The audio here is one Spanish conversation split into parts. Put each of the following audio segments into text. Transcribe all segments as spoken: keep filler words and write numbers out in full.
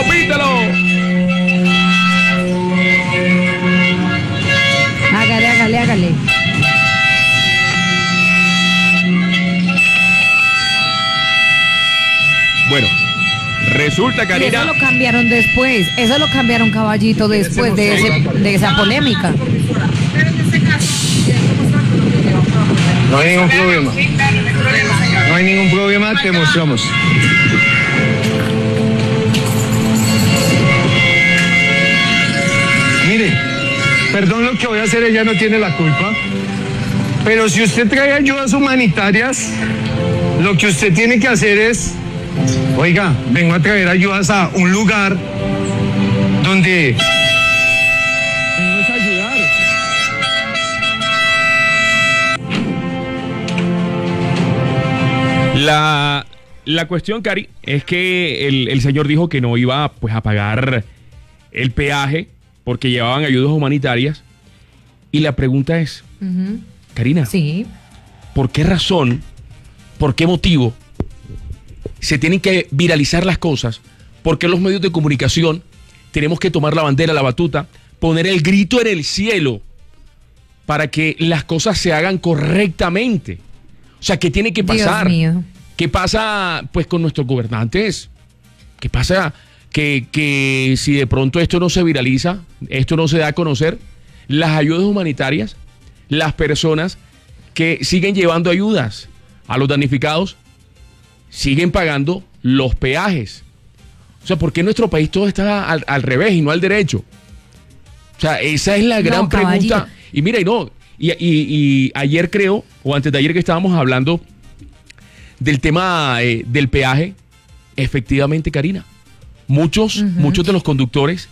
pítalo. Hágale, hágale, hágale. Bueno, resulta, Karina... Y eso lo cambiaron después, eso lo cambiaron, Caballito, después de, ese, de esa polémica. No hay ningún problema. No hay ningún problema, te mostramos. Mire, perdón lo que voy a hacer, ella no tiene la culpa. Pero si usted trae ayudas humanitarias, lo que usted tiene que hacer es... Oiga, vengo a traer ayudas a un lugar donde... Vengo a ayudar. La, la cuestión, Cari, es que el, el señor dijo que no iba pues, a pagar el peaje porque llevaban ayudas humanitarias. Y la pregunta es, uh-huh. Karina, sí. ¿por qué razón, por qué motivo se tienen que viralizar las cosas? ¿Por qué los medios de comunicación tenemos que tomar la bandera, la batuta, poner el grito en el cielo para que las cosas se hagan correctamente? O sea, ¿qué tiene que pasar? Dios mío. ¿Qué pasa pues con nuestros gobernantes? ¿Qué pasa que, que si de pronto esto no se viraliza, esto no se da a conocer, las ayudas humanitarias, las personas que siguen llevando ayudas a los damnificados, siguen pagando los peajes? O sea, ¿por qué en nuestro país todo está al, al revés y no al derecho? O sea, esa es la gran no, pregunta. Y mira, y no, y, y, y ayer creo, o antes de ayer que estábamos hablando del tema eh, del peaje, efectivamente, Karina, muchos, uh-huh. muchos de los conductores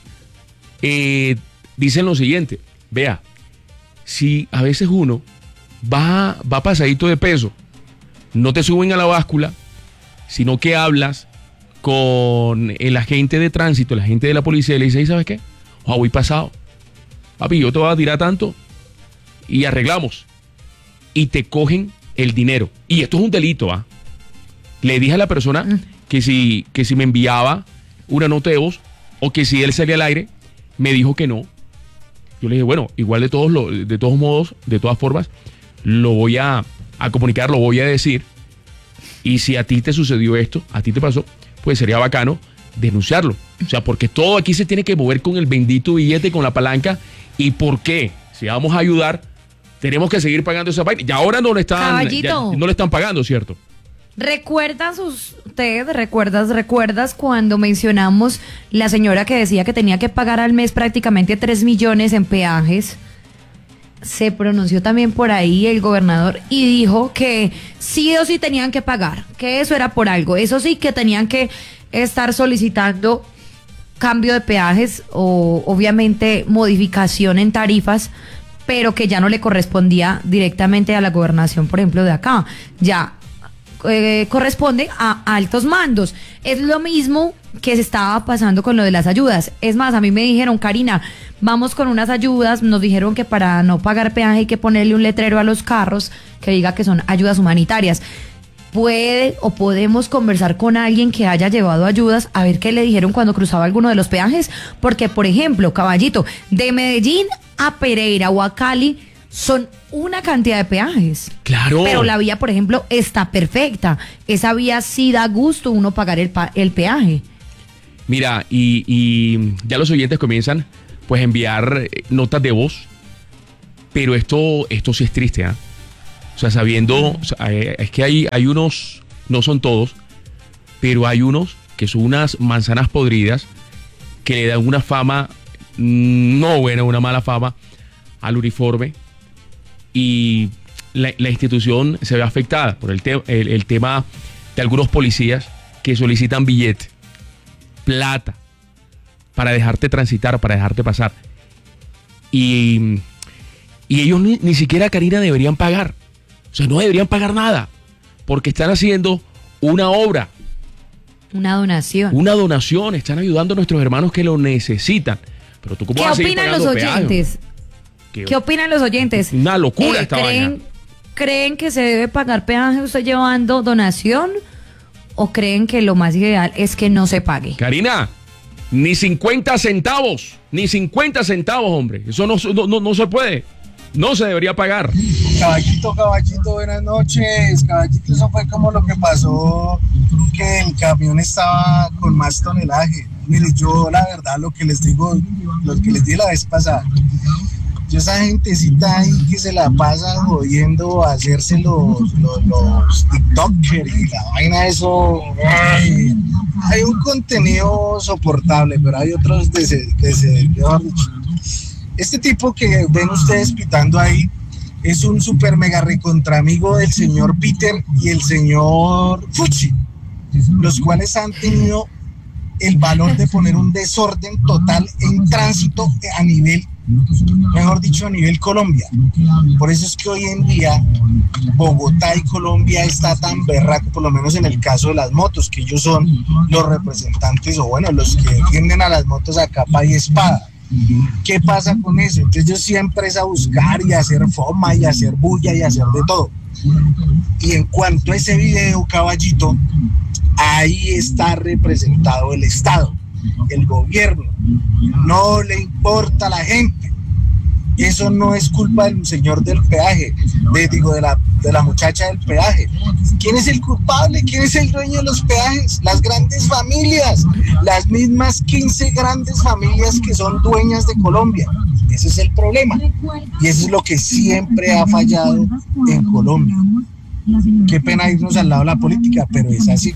eh, dicen lo siguiente: vea, si a veces uno va, va pasadito de peso, no te suben a la báscula, sino que hablas con el agente de tránsito, el agente de la policía, y le dices, ¿sabes qué? O voy pasado. Papi, yo te voy a tirar tanto y arreglamos. Y te cogen el dinero. Y esto es un delito, ¿ah? ¿eh? Le dije a la persona mm. que, si, que si me enviaba una nota de voz o que si él salía al aire, me dijo que no. Yo le dije, bueno, igual de todos, lo, de todos modos, de todas formas, lo voy a, a comunicar, lo voy a decir. Y si a ti te sucedió esto, a ti te pasó, pues sería bacano denunciarlo. O sea, porque todo aquí se tiene que mover con el bendito billete, con la palanca. ¿Y por qué? Si vamos a ayudar, tenemos que seguir pagando esa vaina. Y ahora no le están, ya, no le están pagando, ¿cierto? ¿Recuerdas usted, recuerdas, recuerdas cuando mencionamos la señora que decía que tenía que pagar al mes prácticamente tres millones en peajes? Se pronunció también por ahí el gobernador y dijo que sí o sí tenían que pagar, que eso era por algo, eso sí que tenían que estar solicitando cambio de peajes o obviamente modificación en tarifas, pero que ya no le correspondía directamente a la gobernación, por ejemplo, de acá, ya eh, corresponde a altos mandos. Es lo mismo que se estaba pasando con lo de las ayudas. Es más, a mí me dijeron, Karina, vamos con unas ayudas, nos dijeron que para no pagar peaje hay que ponerle un letrero a los carros que diga que son ayudas humanitarias. Puede o podemos conversar con alguien que haya llevado ayudas a ver qué le dijeron cuando cruzaba alguno de los peajes, porque por ejemplo, Caballito, de Medellín a Pereira o a Cali son una cantidad de peajes. Claro. Pero la vía, por ejemplo, está perfecta. Esa vía sí da gusto uno pagar el, pa- el peaje. Mira, y, y ya los oyentes comienzan pues a enviar notas de voz, pero esto, esto sí es triste, ¿ah? ¿eh? O sea, sabiendo, o sea, es que hay, hay unos, no son todos, pero hay unos que son unas manzanas podridas que le dan una fama, no buena, una mala fama al uniforme, y la, la institución se ve afectada por el, te, el, el tema de algunos policías que solicitan billete, plata, para dejarte transitar, para dejarte pasar. Y, y ellos ni, ni siquiera, Karina, deberían pagar. O sea, no deberían pagar nada, porque están haciendo una obra. Una donación. Una donación, están ayudando a nuestros hermanos que lo necesitan. Pero tú, ¿cómo ¿Qué vas a seguir opinan pagando los oyentes? ¿Qué, ¿Qué opinan los oyentes? Una locura eh, esta ¿creen, vaina. ¿Creen que se debe pagar peaje usted llevando donación? ¿O creen que lo más ideal es que no se pague? Karina. Ni cincuenta centavos, ni cincuenta centavos, hombre. Eso no, no, no, no se puede. No se debería pagar. Caballito, caballito, buenas noches. Caballito, eso fue como lo que pasó, que el camión estaba con más tonelaje. Mire, yo la verdad lo que les digo, lo que les di la vez pasada, yo esa gentecita ahí que se la pasa jodiendo a hacerse los, los, los TikTokers y la vaina, eso, ay, hay un contenido soportable, pero hay otros de ese, de ese, mejor dicho. Este tipo que ven ustedes pitando ahí es un super mega recontra amigo del señor Peter y el señor Fucci, los cuales han tenido el valor de poner un desorden total en tránsito a nivel, mejor dicho, a nivel Colombia. Por eso es que hoy en día Bogotá y Colombia está tan berraco, por lo menos en el caso de las motos, que ellos son los representantes, o bueno, los que defienden a las motos a capa y espada. ¿Qué pasa con eso? Entonces ellos siempre es a buscar y a hacer foma y a hacer bulla y a hacer de todo. Y en cuanto a ese video, caballito, ahí está representado el Estado, el gobierno. No le importa a la gente. Eso no es culpa del señor del peaje, de, digo, de la, de la muchacha del peaje. ¿Quién es el culpable? ¿Quién es el dueño de los peajes? Las grandes familias, las mismas quince grandes familias que son dueñas de Colombia. Ese es el problema. Y eso es lo que siempre ha fallado en Colombia. Qué pena irnos al lado de la política, pero es así.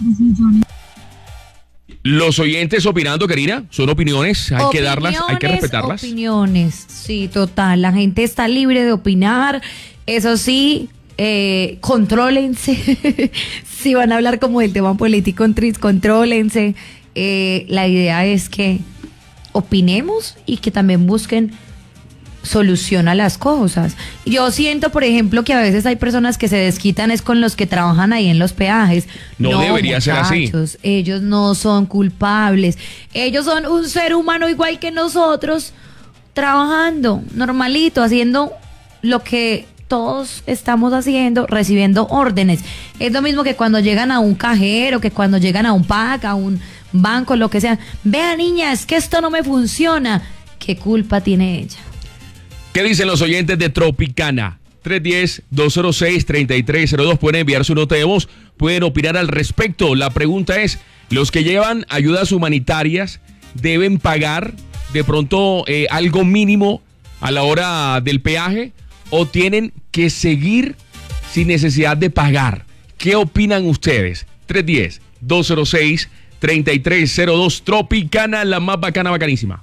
Los oyentes opinando, Karina, son opiniones, hay opiniones, que darlas, hay que respetarlas. Opiniones, sí, total. La gente está libre de opinar. Eso sí, eh, contrólense. Si van a hablar como del tema político, contrólense. Eh, la idea es que opinemos y que también busquen solución a las cosas. Yo siento, por ejemplo, que a veces hay personas que se desquitan es con los que trabajan ahí en los peajes. No, no debería ser así. Ellos no son culpables. Ellos son un ser humano igual que nosotros, trabajando normalito, haciendo lo que todos estamos haciendo, recibiendo órdenes. Es lo mismo que cuando llegan a un cajero, que cuando llegan a un P A C, a un banco, lo que sea. Vea, niña, es que esto no me funciona. ¿Qué culpa tiene ella? ¿Qué dicen los oyentes de Tropicana? tres uno cero, dos cero seis, tres tres cero dos. Pueden enviar su nota de voz, pueden opinar al respecto. La pregunta es, ¿los que llevan ayudas humanitarias deben pagar de pronto eh, algo mínimo a la hora del peaje o tienen que seguir sin necesidad de pagar? ¿Qué opinan ustedes? tres uno cero, dos cero seis, tres tres cero dos. Tropicana, la más bacana, bacanísima.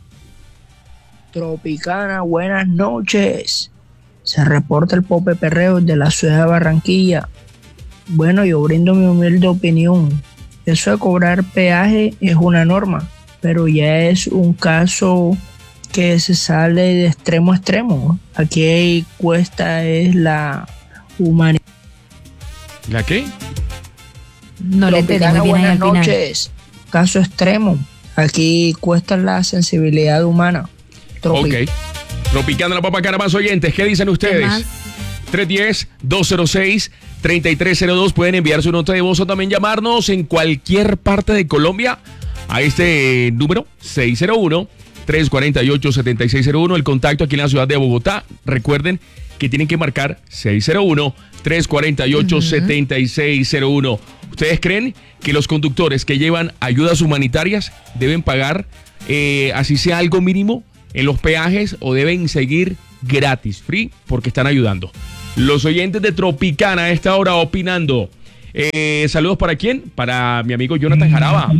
Tropicana, buenas noches. Se reporta el Pope Perreo de la ciudad de Barranquilla. Bueno, yo brindo mi humilde opinión. Eso de cobrar peaje es una norma, pero ya es un caso que se sale de extremo a extremo. Aquí cuesta es la humanidad. ¿La qué? No le entendí. Buenas noches. Caso extremo. Aquí cuesta la sensibilidad humana. Tropi. Ok. Tropicana, la papa cara, más oyentes. ¿Qué dicen ustedes? tres uno cero, dos cero seis, tres tres cero dos. Pueden enviar su nota de voz o también llamarnos en cualquier parte de Colombia a este número seis cero uno, tres cuatro ocho, siete seis cero uno. El contacto aquí en la ciudad de Bogotá. Recuerden que tienen que marcar seis cero uno, tres cuatro ocho, uh-huh. siete seis cero uno. ¿Ustedes creen que los conductores que llevan ayudas humanitarias deben pagar, eh, así sea algo mínimo, en los peajes o deben seguir gratis, free, porque están ayudando? Los oyentes de Tropicana a esta hora opinando. Eh, saludos para quién? Para mi amigo Jonathan Jaraba.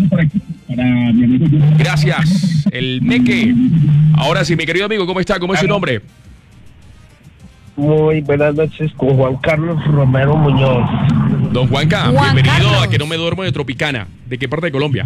Gracias, el Meque. Ahora sí, mi querido amigo, ¿cómo está? ¿Cómo es su nombre? Muy buenas noches, con Juan Carlos Romero Muñoz. Don Juanca, Juan bienvenido Carlos. a Que No Me Duermo de Tropicana. ¿De qué parte de Colombia?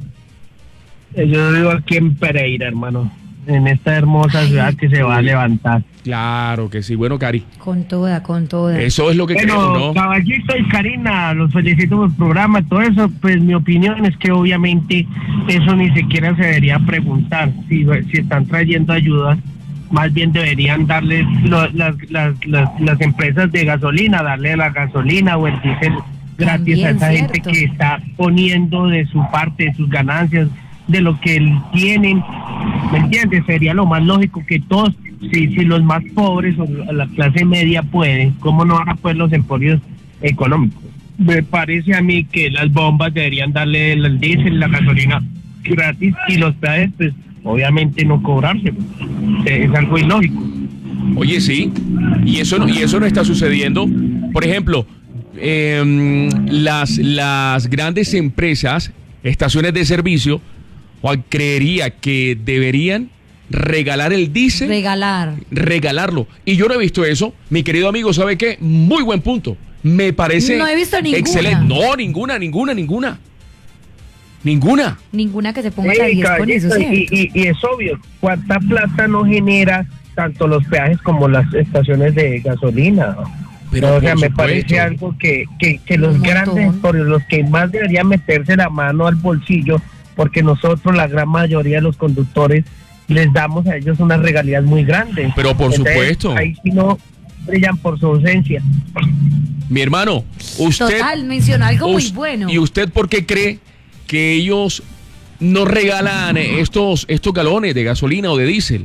Yo vivo aquí en Pereira, hermano, en esta hermosa ciudad que se va a levantar. Claro que sí, bueno, Cari. Con toda, con toda. Eso es lo que Bueno, queremos, ¿no? Caballito y Karina, los felicito por el programa, todo eso. Pues mi opinión es que obviamente eso ni siquiera se debería preguntar. Si, si están trayendo ayudas, más bien deberían darles lo, las, las, las, las empresas de gasolina, darle la gasolina o el diésel gratis. También, a esa cierto. Gente que está poniendo de su parte, de sus ganancias, de lo que tienen, ¿me entiendes? Sería lo más lógico que todos, si, si los más pobres o la clase media pueden, ¿cómo no van a poder los emporios económicos? Me parece a mí que las bombas deberían darle el diésel, la gasolina gratis, y los peajes, pues, obviamente no cobrarse. Es algo ilógico. Oye, sí, y eso no, y eso no está sucediendo. Por ejemplo, eh, las, las grandes empresas, estaciones de servicio, Juan, creería que deberían regalar el diésel. Regalar. Regalarlo. Y yo no he visto eso. Mi querido amigo, ¿sabe qué? Muy buen punto. Me parece No he visto ninguna. excelente. No, ninguna, ninguna, ninguna. Ninguna. Ninguna que se ponga a Ey, diez con eso, caballito, y, ¿cierto? y, y es obvio, ¿cuánta plata no genera tanto los peajes como las estaciones de gasolina? Pero o sea, por me supuesto. parece algo que, que, que los Un grandes montón. emporios, los que más deberían meterse la mano al bolsillo, porque nosotros, la gran mayoría de los conductores, les damos a ellos unas regalías muy grandes. Pero por Entonces, supuesto. ahí sí no brillan por su ausencia. Mi hermano, usted... Total, mencionó algo muy us- bueno. ¿Y usted por qué cree que ellos no regalan estos, estos galones de gasolina o de diésel?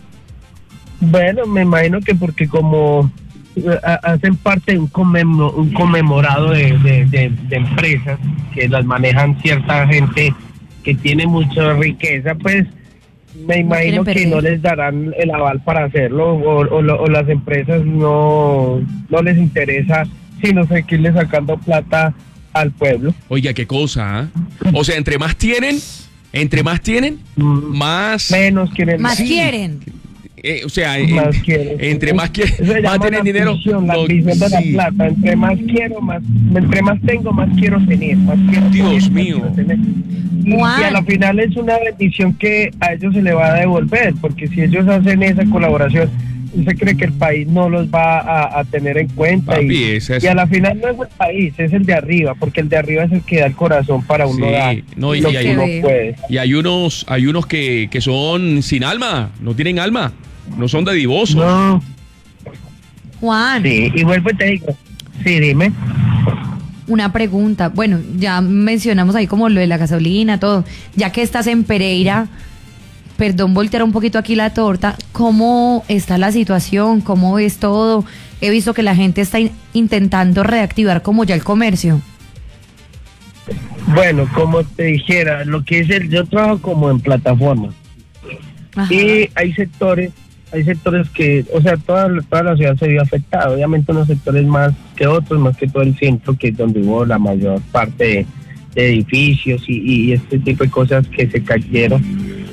Bueno, me imagino que porque como eh, ha- hacen parte de un, conmemo- un conmemorado de, de, de- de empresas que las manejan cierta gente que tiene mucha riqueza, pues me imagino que perder. no les darán el aval para hacerlo, o, o lo- o las empresas no, no les interesa sino seguirle sacando plata al pueblo. Oiga, qué cosa, ¿ah? O sea, entre más tienen, entre más tienen, Mm, más... Menos quieren. Más Sí. quieren. eh, o sea, Más en- quieren. entre más quieren, Eso se más llama tienen la dinero. ambición, la no, ambición de la sí. plata. Entre más quiero, más, entre más tengo, más quiero tener. Más quiero Dios tener, más mío. quiero tener. Y, Juan. y a la final es una bendición que a ellos se le va a devolver, porque si ellos hacen esa colaboración, se cree que el país no los va a, a tener en cuenta. Papi, y, ese es- y a la final no es el país, es el de arriba, porque el de arriba es el que da el corazón para uno Sí, dar no, y lo hay- que uno Qué puede. Y hay unos, hay unos que, que son sin alma, no tienen alma, no son dadivosos. No, Juan, sí, y vuelvo y te digo, sí, dime. una pregunta. Bueno, ya mencionamos ahí como lo de la gasolina, todo. Ya que estás en Pereira, perdón, voltear un poquito aquí la torta. ¿Cómo está la situación? ¿Cómo es todo? He visto que la gente está in- intentando reactivar como ya el comercio. Bueno, como te dijera, lo que es el, yo trabajo como en plataforma Ajá. y hay sectores, hay sectores que, o sea, toda, toda la ciudad se vio afectada, obviamente unos sectores más que otros, más que todo el centro, que es donde hubo la mayor parte de, de edificios y, y este tipo de cosas que se cayeron.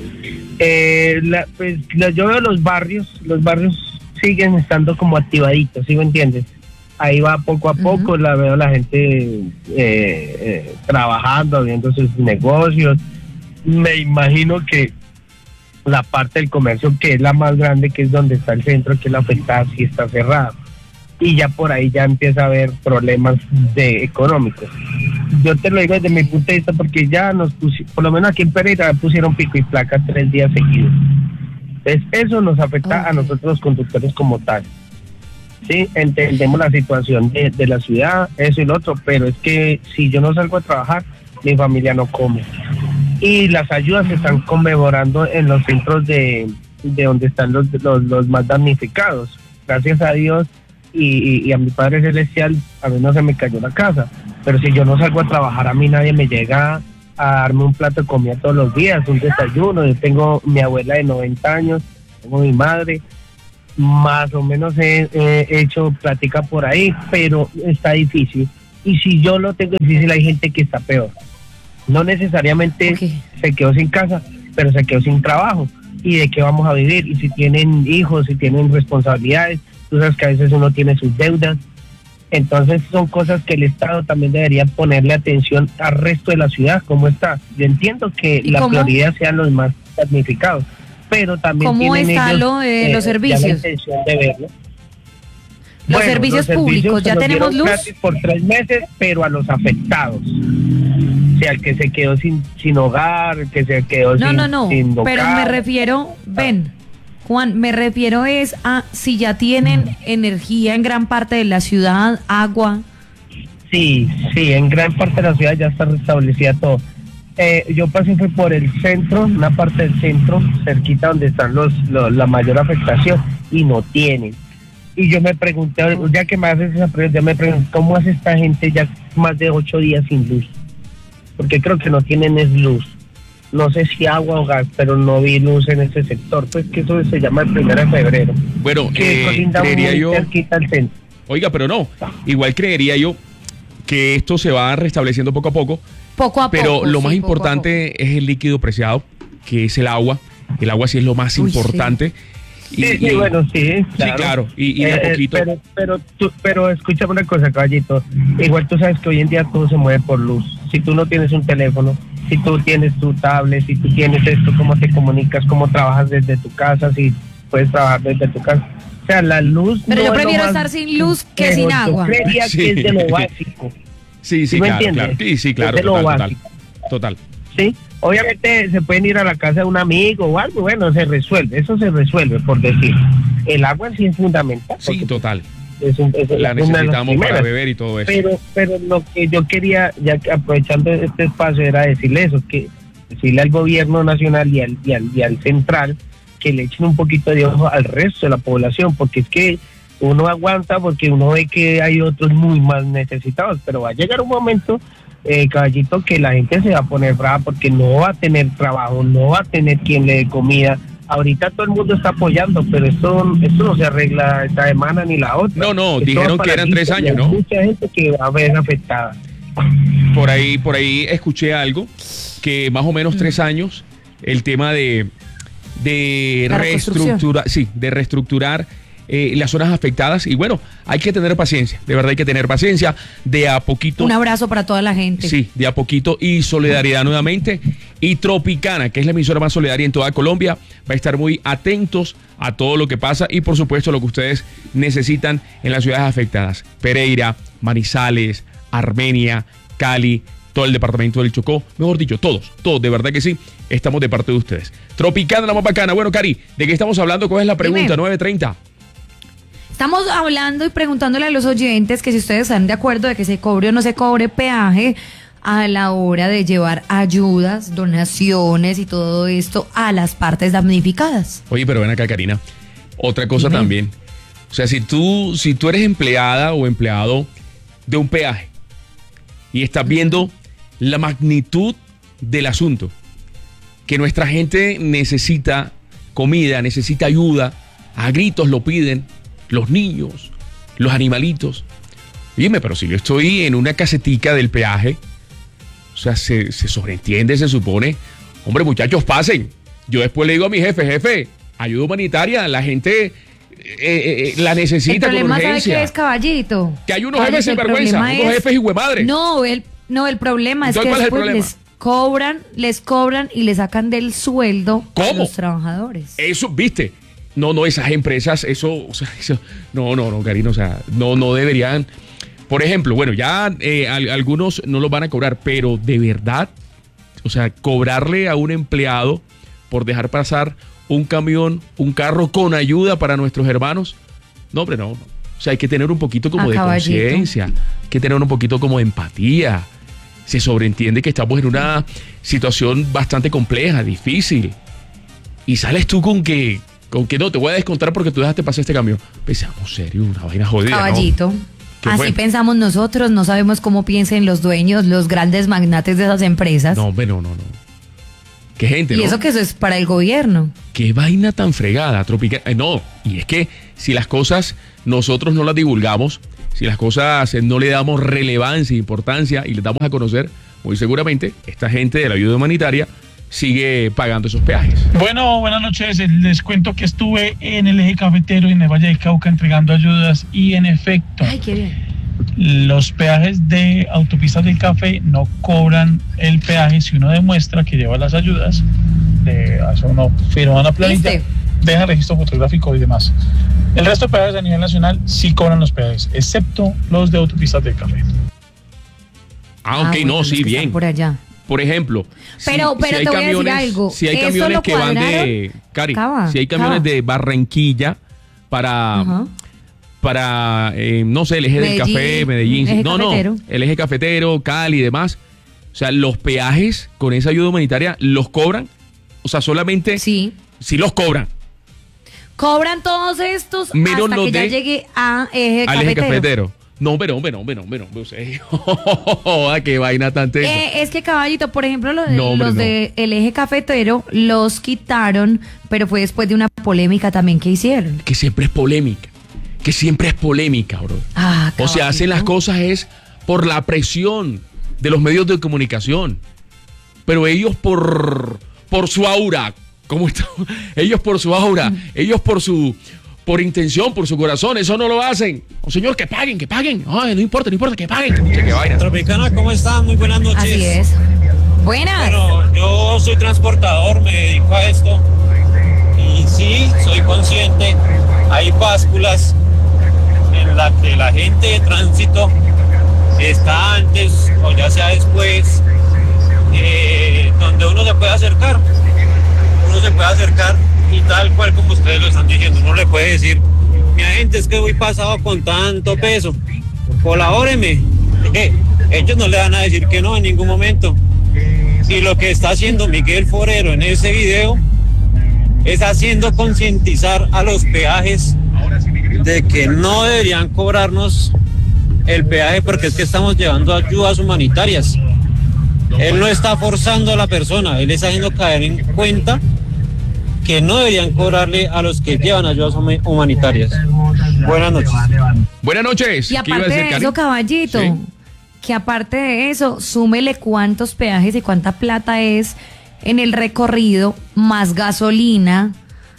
Eh, la, pues la, yo veo los barrios, los barrios siguen estando como activaditos, ¿sí me entiendes? Ahí va poco a poco, Ujú. la veo la gente eh, eh, trabajando, abriendo sus negocios. Me imagino que la parte del comercio, que es la más grande, que es donde está el centro, que es la afectada, sí está cerrada. Y ya por ahí ya empieza a haber problemas de económicos. Yo te lo digo desde mi punto de vista porque ya nos pusieron, por lo menos aquí en Pereira pusieron pico y placa tres días seguidos. Entonces eso nos afecta Ok. a nosotros los conductores como tal. Sí, entendemos la situación de, de la ciudad, eso y lo otro, pero es que si yo no salgo a trabajar, mi familia no come. Y las ayudas se están conmemorando en los centros de, de donde están los, los, los más damnificados. Gracias a Dios y, y, y a mi Padre Celestial, a mí no se me cayó la casa. Pero si yo no salgo a trabajar, a mí nadie me llega a darme un plato de comida todos los días, un desayuno. Yo tengo mi abuela de noventa años, tengo mi madre, más o menos he, he hecho plática por ahí, pero está difícil. Y si yo lo tengo difícil, hay gente que está peor. No necesariamente Ok. se quedó sin casa, pero se quedó sin trabajo. ¿Y de qué vamos a vivir? Y si tienen hijos, si tienen responsabilidades, tú sabes que a veces uno tiene sus deudas. Entonces son cosas que el Estado también debería ponerle atención al resto de la ciudad, ¿cómo está? Yo entiendo que ¿Y la cómo? prioridad sean los más damnificados, pero también ¿Cómo tienen está ellos, lo de eh, los ya la servicios? intención de verlo. Los servicios públicos, se ¿ya los tenemos dieron luz? gratis por tres meses, pero a los afectados. O sea, el que se quedó sin, sin hogar, el que se quedó No, sin, no, no, sin pero hogar. me refiero, ven, Juan, me refiero es a si ya tienen energía en gran parte de la ciudad, agua. Sí, sí, en gran parte de la ciudad ya está restablecida todo. Eh, yo pasé fue por el centro, una parte del centro, cerquita donde están los, los la mayor afectación, y no tienen. Y yo me pregunté, ya que me haces esa pregunta, me pregunté, ¿cómo hace esta gente ya más de ocho días sin luz? Porque creo que no tienen es luz. No sé si agua o gas, pero no vi luz en ese sector. Pues que eso se llama el primero de febrero. Bueno, que eh, colinda creería muy yo... cerquita al centro. Oiga, pero no, igual creería yo que esto se va restableciendo poco a poco. Poco a Pero poco. lo más sí, poco a importante es el líquido preciado, que es el agua. El agua sí es lo más Uy, importante. Y- Sí, sí, y- bueno, sí, claro. Sí, claro, y, y de a Eh, poquito. Pero, pero, tú, pero escúchame una cosa, caballito. Igual tú sabes que hoy en día todo se mueve por luz. Si tú no tienes un teléfono, si tú tienes tu tablet, si tú tienes esto, cómo te comunicas, cómo trabajas desde tu casa, si puedes trabajar desde tu casa. O sea, la luz... Pero no yo es lo prefiero más- estar sin luz que pero sin yo agua. creería Sí. que es de lo básico. Sí, sí, ¿Sí me claro, entiendes? claro. Sí, sí, claro, Es de lo total, total. básico. Total. Sí, obviamente se pueden ir a la casa de un amigo o algo, bueno, se resuelve, eso se resuelve, por decir. El agua sí es fundamental. Sí, porque total. es un- es La una de las necesitamos para primeras. beber y todo eso. Pero, pero lo que yo quería, ya que aprovechando este espacio, era decirle eso, que decirle al gobierno nacional y al, y al, y al central que le echen un poquito de ojo al resto de la población, porque es que uno aguanta porque uno ve que hay otros muy más necesitados, pero va a llegar un momento, eh, caballito, que la gente se va a poner brava porque no va a tener trabajo, no va a tener quien le dé comida. Ahorita todo el mundo está apoyando, pero esto, esto no se arregla esta semana ni la otra. No, no, Esto dijeron va que para eran la tres lista, y años, hay ¿no? mucha gente que va a ver afectada. Por ahí, por ahí escuché algo, que más o menos tres años, el tema de, de La reconstrucción. reestructurar, sí, de reestructurar eh, las zonas afectadas. Y bueno, hay que tener paciencia, de verdad hay que tener paciencia, de a poquito. Un abrazo para toda la gente. Sí, de a poquito, y solidaridad nuevamente. Y Tropicana, que es la emisora más solidaria en toda Colombia, va a estar muy atentos a todo lo que pasa y por supuesto lo que ustedes necesitan en las ciudades afectadas. Pereira, Manizales, Armenia, Cali, todo el departamento del Chocó, mejor dicho, todos, todos, de verdad que sí, estamos de parte de ustedes. Tropicana, la más bacana. Bueno, Cari, ¿de qué estamos hablando? ¿Cuál es la pregunta? Dime. nueve treinta. Estamos hablando y preguntándole a los oyentes que si ustedes están de acuerdo de que se cobre o no se cobre peaje a la hora de llevar ayudas, donaciones y todo esto a las partes damnificadas. Oye, pero ven acá, Karina. Otra cosa Dime. también. O sea, si tú, si tú eres empleada o empleado de un peaje y estás viendo la magnitud del asunto, que nuestra gente necesita comida, necesita ayuda, a gritos lo piden, los niños, los animalitos. Dime, pero si yo estoy en una casetica del peaje, o sea, se, se sobreentiende, se supone, hombre, muchachos, pasen. Yo después le digo a mi jefe, jefe, ayuda humanitaria, la gente eh, eh, eh, la El necesita con problema, ¿sabe urgencia. qué es, caballito? Que hay unos Caballito, jefes el sinvergüenza, problema unos es- jefes hijuemadres. No, el, no, el problema es Entonces, que ¿cuál es el después problema? les cobran, les cobran y le sacan del sueldo a ¿Cómo? los trabajadores. Eso, viste. No, no, esas empresas, eso, o sea, eso, no, no, no, Karina, o sea, no, no deberían. Por ejemplo, bueno, ya eh, al- algunos no los van a cobrar, pero de verdad, o sea, cobrarle a un empleado por dejar pasar un camión, un carro con ayuda para nuestros hermanos, no, hombre, no. no. O sea, hay que tener un poquito como A de caballito. conciencia, hay que tener un poquito como de empatía. Se sobreentiende que estamos en una situación bastante compleja, difícil. Y sales tú con que, con que no, te voy a descontar porque tú dejaste pasar este camión. Pensamos serio, una vaina jodida, ¿no? Caballito. ¿Qué Así fue? pensamos nosotros, no sabemos cómo piensen los dueños, los grandes magnates de esas empresas. No, hombre, no, no, no. Qué gente, y ¿no? eso que eso es para el gobierno. Qué vaina tan fregada, tropical. Eh, no, y es que si las cosas nosotros no las divulgamos, si las cosas eh, no le damos relevancia, importancia y les damos a conocer, muy seguramente esta gente de la ayuda humanitaria sigue pagando esos peajes. Bueno, buenas noches. Les cuento que estuve en el eje cafetero y en el Valle del Cauca entregando ayudas y en efecto, Ay, qué bien. los peajes de autopistas del café no cobran el peaje si uno demuestra que lleva las ayudas, de, hace uno firma una planilla, ¿Viste? deja registro fotográfico y demás. El resto de peajes a nivel nacional sí cobran los peajes, excepto los de autopistas del café. Ah, ok, bueno, no, los sí, que están bien. por allá. Por ejemplo, Pero- si, pero si hay te voy a decir camiones, algo, si hay eso camiones lo que van de, cuadraron. Cari, Cava, si hay camiones Cava. de Barranquilla para, Ajá. para eh, no sé, el eje Medellín, del café, Medellín, eje no, cafetero. no, el eje cafetero, Cali y demás, sea, los peajes con esa ayuda humanitaria, ¿los cobran? O sea, solamente... Sí. Sí los cobran. Cobran todos estos Menos hasta los que ya de- llegue a eje Al eje cafetero. cafetero. No, pero, pero, pero, pero, pero, qué vaina tan tensa. Eh, es que Caballito, por ejemplo, los, No, hombre, los no. de el eje cafetero los quitaron, pero fue después de una polémica también que hicieron. Que siempre es polémica. Que siempre es polémica, bro. Ah, O sea, hacen las Caballito. cosas es por la presión de los medios de comunicación. Pero ellos por, por su aura, ¿cómo está? Ellos por su aura, ellos por su por intención, por su corazón, eso no lo hacen. Oh, señor, que paguen, que paguen. Ay, no importa, no importa, que paguen. Che, qué vaina. Tropicana, ¿cómo están? Muy buenas noches. Así es. Buenas. Bueno, yo soy transportador, me dedico a esto. Y sí, soy consciente, hay básculas en las que la gente de tránsito está antes o ya sea después, eh, donde uno se puede acercar. Uno se puede acercar y tal cual como ustedes lo están diciendo, uno le puede decir, mi agente, es que voy pasado con tanto peso, colabóreme. Eh, ellos no le van a decir que no en ningún momento. Y lo que está haciendo Miguel Forero en ese video es haciendo concientizar a los peajes de que no deberían cobrarnos el peaje porque es que estamos llevando ayudas humanitarias. Él no está forzando a la persona, él está haciendo caer en cuenta que no deberían cobrarle a los que llevan ayudas hum- humanitarias. Buenas noches. Buenas noches. Y ¿Qué iba a aparte decir, de Karen? eso, Caballito, Sí. que aparte de eso, súmele cuántos peajes y cuánta plata es en el recorrido, más gasolina,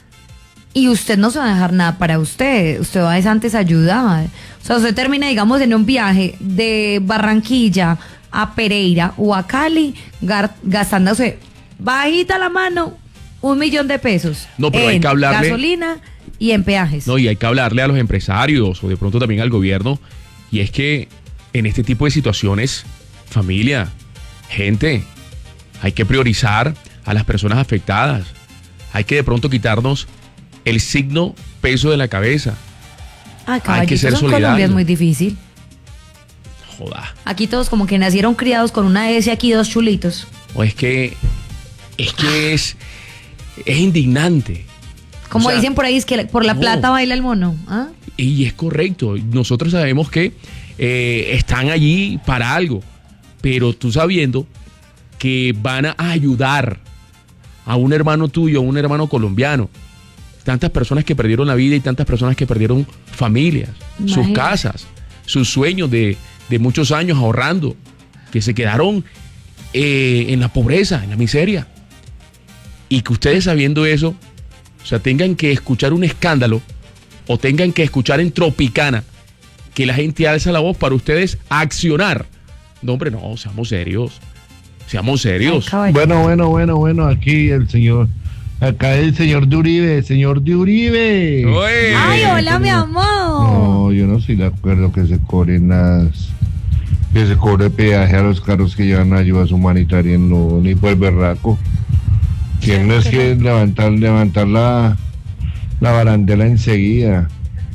y usted no se va a dejar nada para usted. Usted va a antes a ayudar. O sea, usted termina, digamos, en un viaje de Barranquilla a Pereira o a Cali, gar- gastándose bajita la mano un millón de pesos. No, pero hay en que hablarle- gasolina y en peajes. No, y hay que hablarle a los empresarios o de pronto también al gobierno. Y es que en este tipo de situaciones, familia, gente, hay que priorizar a las personas afectadas. Hay que de pronto quitarnos el signo peso de la cabeza. Ah, hay que ser eso en Colombia solidario. es muy difícil. Joda. Aquí todos como que nacieron criados con una S, aquí dos chulitos. O es que es que es, es indignante. Como O sea, dicen por ahí, es que por la no. plata baila el mono. ¿Ah? Y es correcto. Nosotros sabemos que eh, están allí para algo. Pero tú sabiendo que van a ayudar a un hermano tuyo, a un hermano colombiano. Tantas personas que perdieron la vida y tantas personas que perdieron familias, sus Imagínate. casas, sus sueños de, de muchos años ahorrando, que se quedaron eh, en la pobreza, en la miseria. Y que ustedes sabiendo eso, o sea, tengan que escuchar un escándalo o tengan que escuchar en Tropicana que la gente alza la voz para ustedes accionar. No, hombre, no, seamos serios. Seamos serios. Ay, caballo. Bueno, bueno, bueno, bueno, aquí el señor, acá el señor de Uribe, señor de Uribe. Oye. Ay, hola, mi amor. No, yo no estoy de acuerdo que se cobren las, que se cobre peaje a los carros que llevan ayudas humanitarias, no, ni por el berraco. Tienes que levantar, levantar la, la barandela enseguida.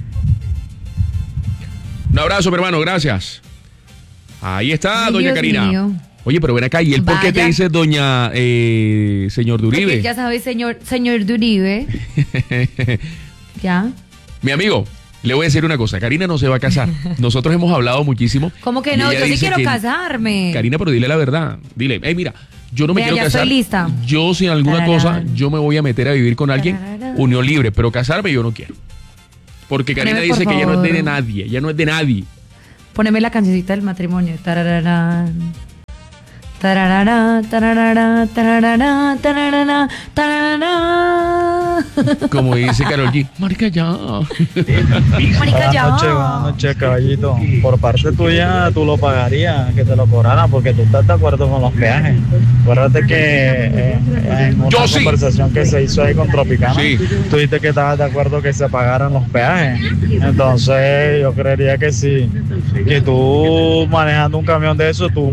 Un abrazo, mi hermano, gracias. Ahí está, Ay, doña Dios Karina. mío. Oye, pero ven acá, ¿y él por qué te Vaya. dice doña eh, señor Porque Duribe? ya sabes, señor, señor de Uribe. Ya. Mi amigo, le voy a decir una cosa, Karina no se va a casar. Nosotros hemos hablado muchísimo. ¿Cómo que y no? ella Yo sí dice quiero que- casarme. Karina, pero dile la verdad. Dile, hey, mira, yo no me Vea, quiero ya casar. estoy lista. Yo sin alguna Tararán. cosa, yo me voy a meter a vivir con alguien, Tararán. unión libre, pero casarme yo no quiero. Porque Karina Poneme, por dice que ella no es de favor. nadie, ella no es de nadie. Poneme la cancioncita del matrimonio. Tarararán. Tararara, tararara, tararara, tararara, tararara. Como dice Karol G, marica ya. Marica, ya. Buenas noches, buenas noches, caballito. Por parte tuya, tú lo pagarías, que te lo cobraran, porque tú estás de acuerdo con los peajes. Acuérdate que eh, en una Yo sí. conversación que se hizo ahí con Tropicana, Sí. tú dijiste que estabas de acuerdo que se pagaran los peajes. Entonces, yo creería que sí, que tú manejando un camión de eso, tú